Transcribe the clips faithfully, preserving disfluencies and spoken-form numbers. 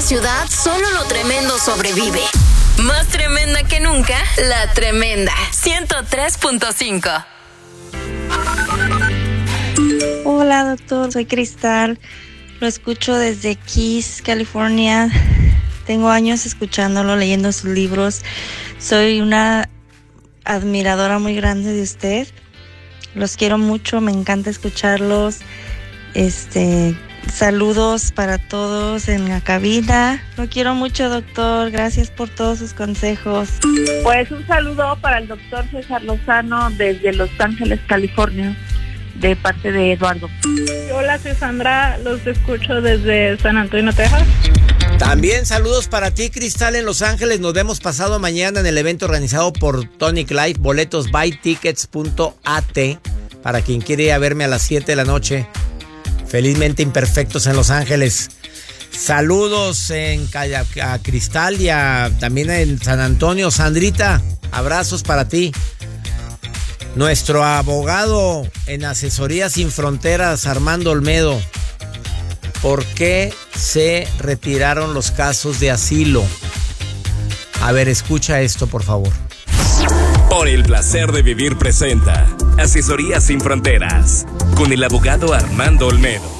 ciudad, solo lo tremendo sobrevive. Más tremenda que nunca, La Tremenda. ciento tres punto cinco. Hola, doctor. Soy Cristal. Lo escucho desde Keys, California. Tengo años escuchándolo, leyendo sus libros. Soy una admiradora muy grande de usted. Los quiero mucho, me encanta escucharlos. Este, saludos para todos en la cabina. Lo quiero mucho, doctor. Gracias por todos sus consejos. Pues un saludo para el doctor César Lozano desde Los Ángeles, California, de parte de Eduardo. Hola, soy Sandra. Los escucho desde San Antonio, Texas. También saludos para ti, Cristal, en Los Ángeles. Nos vemos pasado mañana en el evento organizado por Tonic Life. Boletos buy tickets punto a t para quien quiere ir a verme a las siete de la noche. Felizmente imperfectos en Los Ángeles. Saludos en a, a Cristal y a, también en San Antonio. Sandrita, abrazos para ti. Nuestro abogado en Asesorías Sin Fronteras, Armando Olmedo. ¿Por qué se retiraron los casos de asilo? A ver, escucha esto, por favor. Por el placer de vivir presenta Asesorías Sin Fronteras con el abogado Armando Olmedo.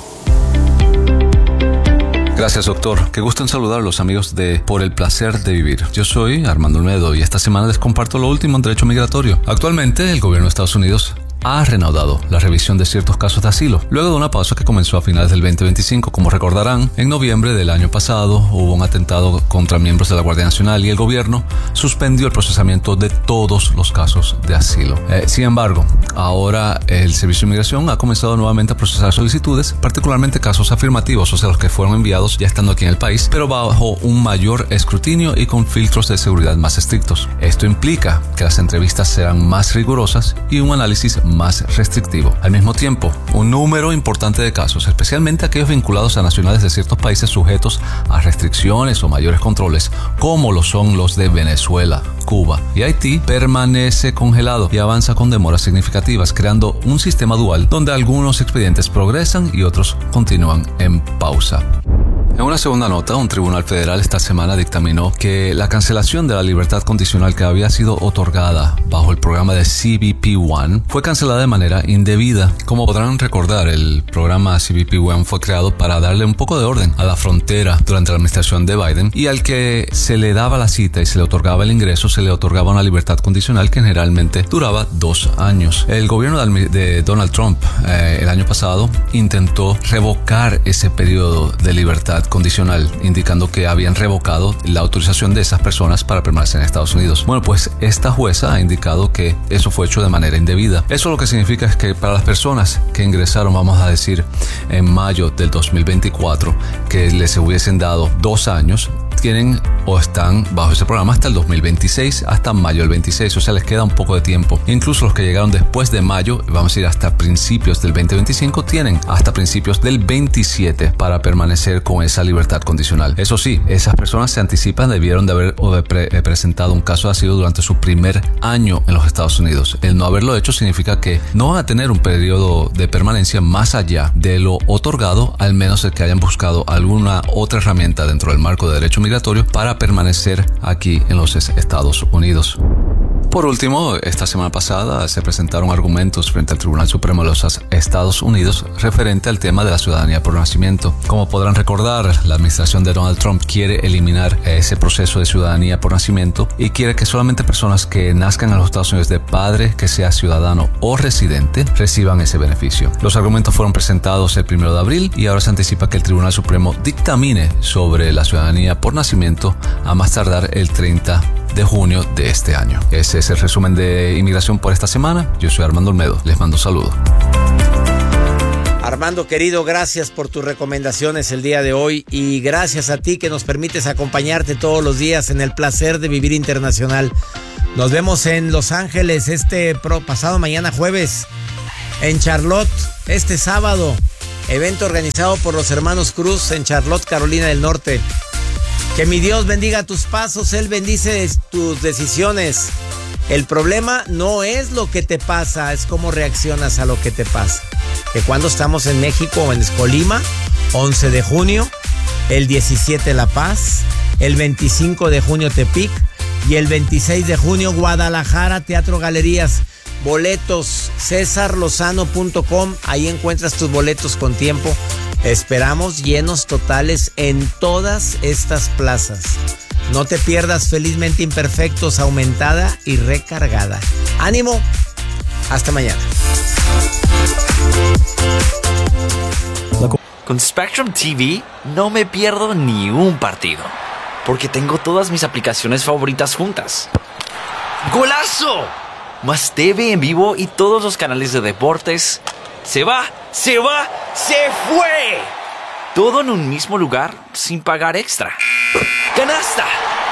Gracias, doctor. Qué gusto en saludar a los amigos de Por el Placer de Vivir. Yo soy Armando Olmedo y esta semana les comparto lo último en derecho migratorio. Actualmente, el gobierno de Estados Unidos ha reanudado la revisión de ciertos casos de asilo, luego de una pausa que comenzó a finales del veinte veinticinco. Como recordarán, en noviembre del año pasado hubo un atentado contra miembros de la Guardia Nacional y el gobierno suspendió el procesamiento de todos los casos de asilo. Eh, sin embargo, ahora el Servicio de Inmigración ha comenzado nuevamente a procesar solicitudes, particularmente casos afirmativos, o sea, los que fueron enviados ya estando aquí en el país, pero bajo un mayor escrutinio y con filtros de seguridad más estrictos. Esto implica que las entrevistas serán más rigurosas y un análisis más restrictivo. Al mismo tiempo, un número importante de casos, especialmente aquellos vinculados a nacionales de ciertos países sujetos a restricciones o mayores controles, como lo son los de Venezuela, Cuba y Haití, permanece congelado y avanza con demoras significativas, creando un sistema dual donde algunos expedientes progresan y otros continúan en pausa. En una segunda nota, un tribunal federal esta semana dictaminó que la cancelación de la libertad condicional que había sido otorgada bajo el programa de C B P uno fue cancelada de manera indebida. Como podrán recordar, el programa C B P uno fue creado para darle un poco de orden a la frontera durante la administración de Biden, y al que se le daba la cita y se le otorgaba el ingreso, se le otorgaba una libertad condicional que generalmente duraba dos años. El gobierno de Donald Trump eh, el año pasado intentó revocar ese periodo de libertad condicional, indicando que habían revocado la autorización de esas personas para permanecer en Estados Unidos. Bueno, pues esta jueza ha indicado que eso fue hecho de manera indebida. Eso lo que significa es que para las personas que ingresaron, vamos a decir, en mayo del dos mil veinticuatro, que les hubiesen dado dos años, tienen o están bajo ese programa hasta el dos mil veintiséis, hasta mayo del veintiséis, o sea, les queda un poco de tiempo. Incluso los que llegaron después de mayo, vamos a ir hasta principios del veinte veinticinco, tienen hasta principios del veintisiete para permanecer con esa libertad condicional. Eso sí, esas personas se anticipan, debieron de haber o de pre- presentado un caso de asilo durante su primer año en los Estados Unidos. El no haberlo hecho significa que no van a tener un periodo de permanencia más allá de lo otorgado, al menos el que hayan buscado alguna otra herramienta dentro del marco de derecho migratorio para permanecer aquí en los Estados Unidos. Por último, esta semana pasada se presentaron argumentos frente al Tribunal Supremo de los Estados Unidos referente al tema de la ciudadanía por nacimiento. Como podrán recordar, la administración de Donald Trump quiere eliminar ese proceso de ciudadanía por nacimiento y quiere que solamente personas que nazcan en los Estados Unidos de padre que sea ciudadano o residente reciban ese beneficio. Los argumentos fueron presentados el primero de abril y ahora se anticipa que el Tribunal Supremo dictamine sobre la ciudadanía por nacimiento a más tardar el treinta de junio de este año. Ese es el resumen de inmigración por esta semana. Yo soy Armando Olmedo. Les mando un saludo. Armando, querido, gracias por tus recomendaciones el día de hoy y gracias a ti que nos permites acompañarte todos los días en el placer de vivir internacional. Nos vemos en Los Ángeles este pro, pasado mañana jueves, en Charlotte este sábado, evento organizado por los hermanos Cruz en Charlotte, Carolina del Norte. Que mi Dios bendiga tus pasos, Él bendice tus decisiones. El problema no es lo que te pasa, es cómo reaccionas a lo que te pasa. Que cuando estamos en México o en Colima, once de junio, el diecisiete La Paz, el veinticinco de junio Tepic y el veintiséis de junio Guadalajara, Teatro Galerías. Boletos, cesar lozano punto com, ahí encuentras tus boletos con tiempo. Esperamos llenos totales en todas estas plazas. No te pierdas Felizmente Imperfectos, aumentada y recargada. ¡Ánimo! Hasta mañana. Con Spectrum T V no me pierdo ni un partido, porque tengo todas mis aplicaciones favoritas juntas. ¡Golazo! Más T V en vivo y todos los canales de deportes. ¡Se va! ¡Se va! ¡Se fue! Todo en un mismo lugar sin pagar extra. ¡Canasta!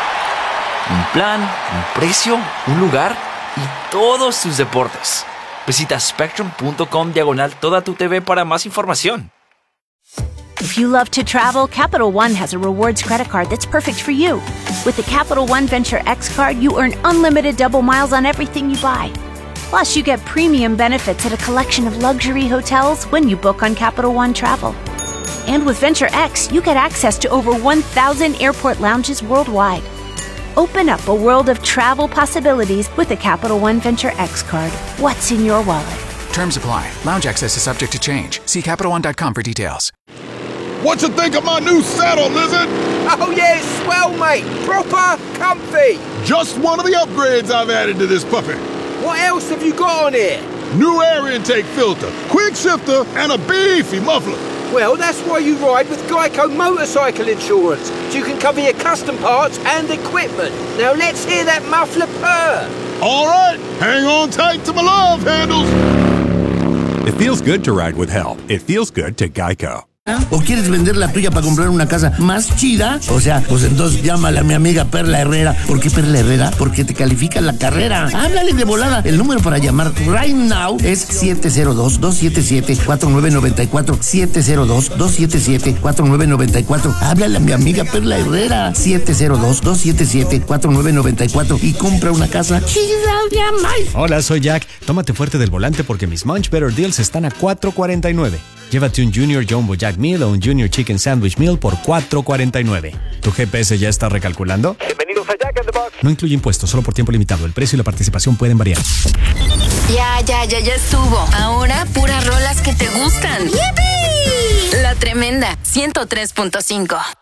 Un plan, un precio, un lugar y todos tus deportes. Visita spectrum punto com diagonal toda tu T V para más información. If you love to travel, Capital One has a rewards credit card that's perfect for you. With the Capital One Venture X card, you earn unlimited double miles on everything you buy. Plus, you get premium benefits at a collection of luxury hotels when you book on Capital One Travel. And with Venture X, you get access to over one thousand airport lounges worldwide. Open up a world of travel possibilities with the Capital One Venture X card. What's in your wallet? Terms apply. Lounge access is subject to change. See Capital One dot com for details. What you think of my new saddle, Lizard? Oh, yeah, it's swell, mate. Proper comfy. Just one of the upgrades I've added to this puppy. What else have you got on here? New air intake filter, quick shifter, and a beefy muffler. Well, that's why you ride with Geico Motorcycle Insurance. So you can cover your custom parts and equipment. Now let's hear that muffler purr. All right, hang on tight to my love handles. It feels good to ride with help. It feels good to Geico. ¿O quieres vender la tuya para comprar una casa más chida? O sea, pues entonces llámale a mi amiga Perla Herrera. ¿Por qué Perla Herrera? Porque te califica la carrera. Háblale de volada. El número para llamar right now es siete cero dos, dos siete siete, cuatro nueve nueve cuatro. siete cero dos, dos siete siete, cuatro nueve nueve cuatro. Háblale a mi amiga Perla Herrera. siete cero dos, dos siete siete, cuatro nueve nueve cuatro y compra una casa chida de amar. Hola, soy Jack. Tómate fuerte del volante porque mis Munch Better Deals están a cuatro cuarenta y nueve. Llévate un Junior Jumbo Jack Meal o un Junior Chicken Sandwich Meal por cuatro cuarenta y nueve. ¿Tu G P S ya está recalculando? Bienvenidos a Jack in the Box. No incluye impuestos, solo por tiempo limitado. El precio y la participación pueden variar. Ya, ya, ya, ya estuvo. Ahora puras rolas que te gustan. ¡Yipi! La Tremenda, ciento tres punto cinco.